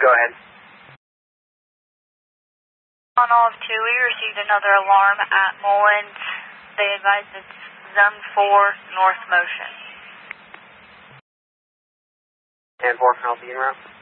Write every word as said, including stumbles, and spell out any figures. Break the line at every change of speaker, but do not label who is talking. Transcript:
Go ahead.
On all of two, we received another alarm at Mullins. They advised it's Zone four North Motion.
And four, can I help you in route?